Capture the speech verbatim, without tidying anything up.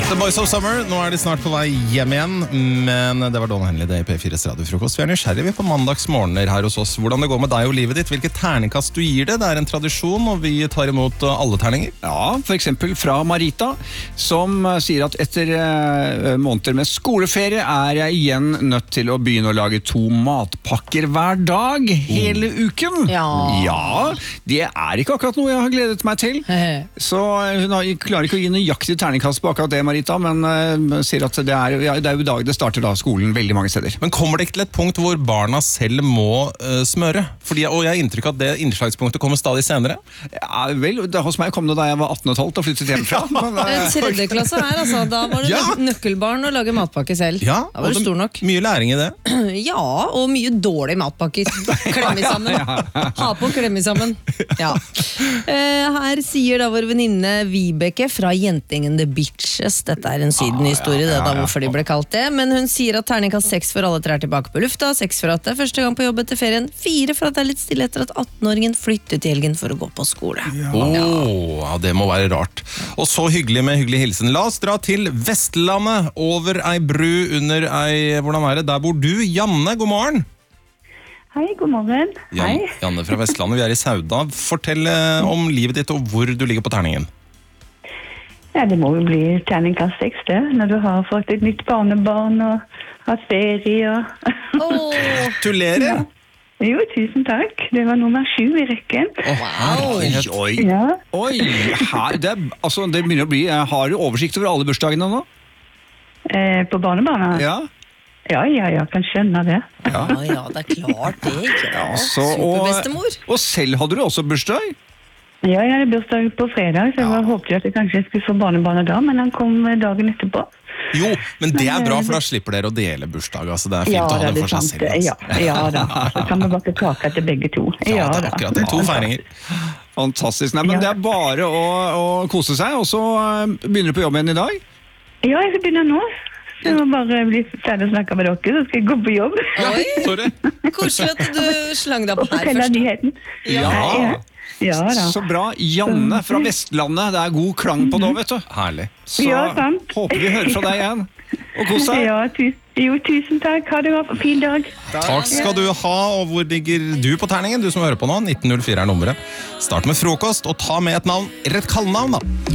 The Boys of Summer, nå er de snart på vei hjem igjen, men det var Don Henley, det i P fires radiofrokost. Vi er nysgjerrige på mandagsmorgener her hos oss. Hvordan det går med deg og livet ditt, hvilke terningkast du gir det. Det er en tradisjon, og vi tar imot alle terninger. Ja, for eksempel fra Marita, som sier at etter eh, måneder med skoleferie er jeg igjen nødt til å begynne å lage to matpakker hver dag, hele uken. Ja. Ja, det er ikke akkurat noe jeg har gledet meg til. Så hun har, klarer ikke å gi nøyaktig terningkast på akkurat det, Marita, men uh, sier at det er, ja, det er jo i dag det starter da skolen veldig mange steder. Men kommer det ikke til et punkt hvor barna selv må uh, smøre? Fordi, og jeg har inntrykk av at det innslagspunktet kommer stadig senere. Ja, vel, det, hos meg kom det da jeg var atten og et halvt og flyttet hjemmefra. Men, uh, Tredje klasse her, altså. Da var det Ja. nøkkelbarn å lage matpakke selv. Ja, Da var og du det- stor nok. Mye læring i det. Ja, og mye dårlige matpakker. Klemme sammen. Ha på klemme sammen. Ja. Eh, her sier da vår venninne Vibeke fra Jentingen The Bitches. Dette er en sydenhistorie, det er da hvorfor de ble kalt det. Men hun sier at terningkast seks for alle tre er tilbake på lufta, seks for at det er første gang på jobb etter ferien, fire for at det er litt stille etter at atten-åringen flyttet til helgen for å gå på skole. Åh, ja, det må være rart. Og så hyggelig med hyggelig hilsen. La oss dra til Vestlandet, over ei bru under ei, hvordan er det? Der bor du, Janne, god morgen. Hei, god morgen. Jan, Hei. Janne fra Vestlandet, vi er i Sauda. Fortell eh, om livet ditt og hvor du ligger på terningen. Ja, det må jo bli terningkast seks det, når du har fått et nytt barnebarn og hatt ferie og... Åh, Gratulerer! Jo, tusen takk. Det var nummer sju i rekken. Oi, oi, Ja, oi, her, det, er- altså, det begynner å bli, jeg har jo oversikt over alle bursdagene nå. eh, på barnebarna. Ja, Ja, ja, ja, kan skjønne det. ja, ja, det er klart det, ikke ja, så, og, Superbestemor. og selv hadde du også bursdag. Ja, jeg hadde bursdag på fredag, så jeg var håpet at jeg kanskje skulle få barnebarna da, men han kom dagen etterpå. Jo, men det er bra, for da slipper dere å dele bursdag. Altså, det er fint Ja, å ha det den er for seg sant. selv. Altså. Ja, ja da. Så kan vi bake kake til begge to. Ja, Ja, det er da. akkurat det. To feiringer. Fantastisk. Nei, men Ja. det er bare å, å kose seg, og så eh, begynner du på jobb igjen i dag. Ja, jeg skal begynne nå. Så jeg må bare bli ferdig å snakke med dere, så skal jeg gå på jobb. Oi, Sorry. koselig at du slang deg på Og her fortelle først. nyheten. Ja. Ja da. Så bra. Janne fra Vestlandet, det er god klang på nå, vet du. Herlig. Så Ja, sant. håper vi hører fra deg igjen. Og kos deg. Ja, tu jo, tusen takk. Ha det en fin dag. Takk skal du ha, og hvor ligger du på terningen? Du som hører på nå, nitten null fire er nummeret. Start med frokost, og ta med et navn, eller et kallenavn da.